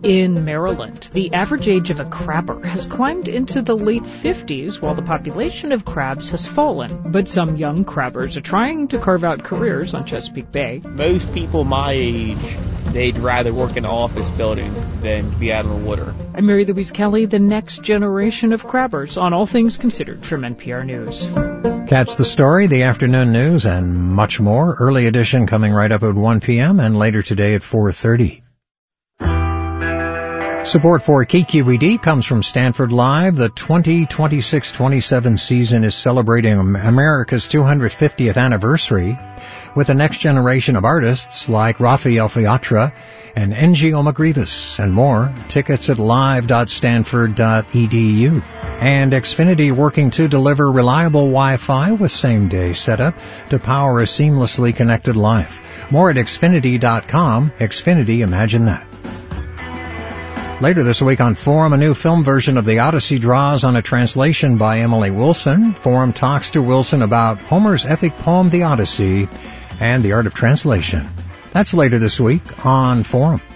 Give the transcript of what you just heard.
In Maryland, the average age of a crabber has climbed into the late 50s while the population of crabs has fallen. But some young crabbers are trying to carve out careers on Chesapeake Bay. Most people my age, they'd rather work in an office building than be out in the water. I'm Mary Louise Kelly, the next generation of crabbers on All Things Considered from NPR News. Catch the story, the afternoon news, and much more. Early edition coming right up at 1 p.m. and later today at 4:30. Support for KQED comes from Stanford Live. The 2026-27 season is celebrating America's 250th anniversary with the next generation of artists like Rafael Fiatra and Ngo McGreevis and more. Tickets at live.stanford.edu. And Xfinity working to deliver reliable Wi-Fi with same-day setup to power a seamlessly connected life. More at Xfinity.com. Xfinity, imagine that. Later this week on Forum, a new film version of The Odyssey draws on a translation by Emily Wilson. Forum talks to Wilson about Homer's epic poem, The Odyssey, and the art of translation. That's later this week on Forum.